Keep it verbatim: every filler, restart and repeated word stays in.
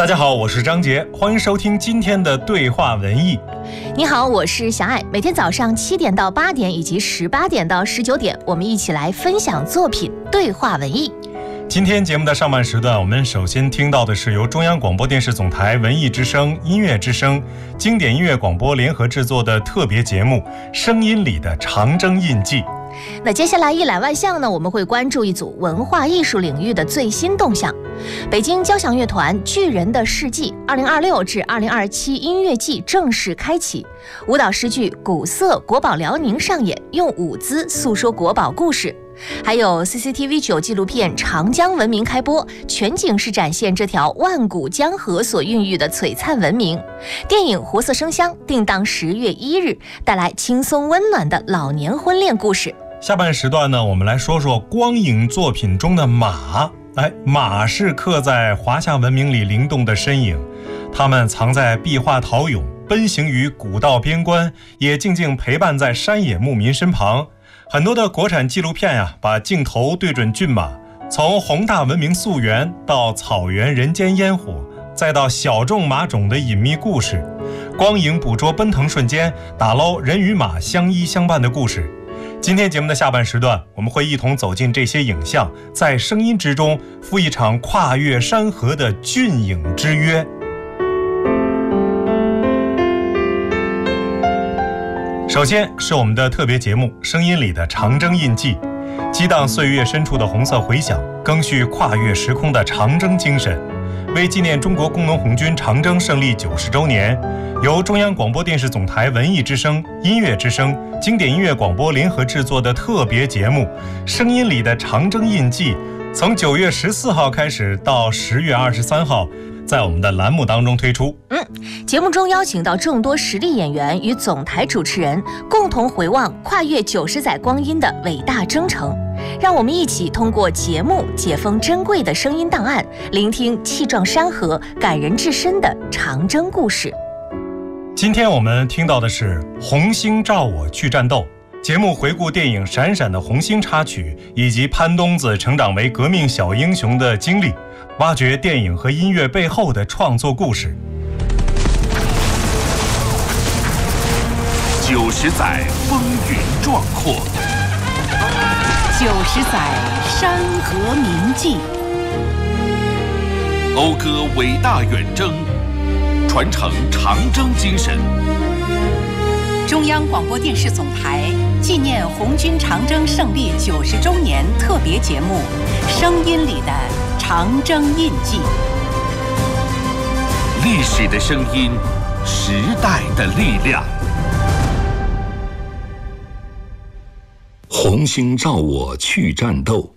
大家好，我是张杰，欢迎收听今天的对话文艺。 你好，我是小爱。每天早上七点到八点以及十八点到十九点，我们一起来分享作品对话文艺。 今天节目的上半时段，我们首先听到的是由中央广播电视总台文艺之声、音乐之声、经典音乐广播联合制作的特别节目《声音里的长征印记》。 那接下来一览万象呢，我们会关注一组文化艺术领域的最新动向。北京交响乐团《巨人的世纪》二零二六至二零二七音乐季正式开启，舞蹈诗剧《古色国宝辽宁》上演，用舞姿诉说国宝故事。还有 C C T V 九 纪录片《长江文明》开播，全景式展现这条万古江河所孕育的璀璨文明。电影《活色生香》定档十月一日，带来轻松温暖的老年婚恋故事。 下半时段呢，我们来说说光影作品中的马。哎，马是刻在华夏文明里灵动的身影，它们藏在壁画陶俑，奔行于古道边关，也静静陪伴在山野牧民身旁。很多的国产纪录片呀、啊，把镜头对准骏马，从宏大文明溯源到草原人间烟火，再到小众马种的隐秘故事，光影捕捉奔腾瞬间，打捞人与马相依相伴的故事。今天节目的下半时段，我们会一同走进这些影像，在声音之中赴一场跨越山河的骏影之约。首先是我们的特别节目《声音里的长征印记》，激荡岁月深处的红色回响，更续跨越时空的长征精神。为纪念中国工农红军长征胜利九十周年，由中央广播电视总台文艺之声、音乐之声、经典音乐广播联合制作的特别节目《声音里的长征印记》，从九月十四号开始到十月二十三号，在我们的栏目当中推出。 嗯，节目中邀请到众多实力演员与总台主持人，共同回望跨越九十载光阴的伟大征程。让我们一起通过节目解封珍贵的声音档案，聆听气壮山河、感人至深的长征故事。 今天我们听到的是《红星照我去战斗》节目，回顾电影《闪闪的红星》插曲以及潘冬子成长为革命小英雄的经历，挖掘电影和音乐背后的创作故事。 九十载风云壮阔， 九十载山河铭记， 讴歌伟大远征，传承长征精神。 中央广播电视总台纪念红军长征胜利九十周年特别节目《声音里的长征印记》。 历史的声音，时代的力量。 红星照我去战斗，